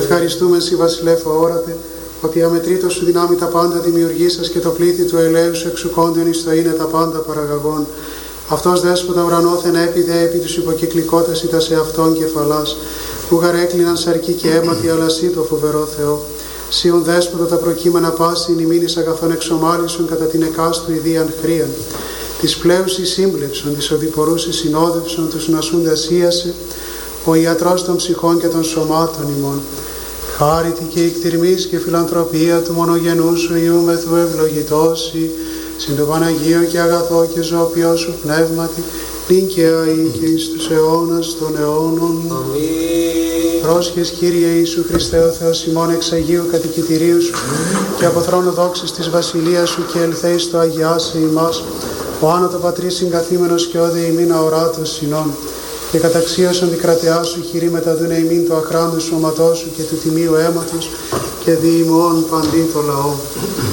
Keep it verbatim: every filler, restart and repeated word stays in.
Ευχαριστούμε Συ βασιλεύ αόρατε, ότι αμετρήτως σου δυνάμει τα πάντα δημιουργήσας και το πλήθη του ελέου σου εξουκόντων εις το είναι τα πάντα παραγαγών. Αυτός δέσποτα ουρανόθεν έπιδε επί τους υποκυκλικότας ητα σε αυτόν κεφαλάς, που γαρέκλειναν σαρκή και αίματι, αλλά Συ το φοβερό Θεό. Σύον δέσποτα τα προκείμενα πάση, ημίνης αγαθών εξομάλησον κατά την εκάστου ιδίαν χρίαν. Της πλέουσης σύμπλευσον, της οδηπορούσης συνόδευσον, τους νασούντας ίασε, ο ιατρός των ψυχών και των σωμάτων ημών. Χάριτη και εκτιρμής και φιλανθρωπία του μονογενού σου Υιού μεθού ευλογητώσει, συν το Παναγίο και αγαθό και ζωοποιό σου πνεύματι, νυν και αεί και εις τους αιώνας των αιώνων. Αμήν. Πρόσχες Κύριε Ιησού Χριστέ ο Θεός ημών εξ Αγίου κατοικητηρίου σου και από θρόνο δόξης της βασιλείας σου και ελθέει στο αγιάσε ημάς, ο άνατο πατρίς συγκαθήμενος και όδε ημίν αοράτος συνών. Και καταξίωσον τη κρατεά σου χειρή μεταδούνε ημίν το αχράμου σώματό σου και του τιμίου αίματος και δι' ημών παντί το λαό.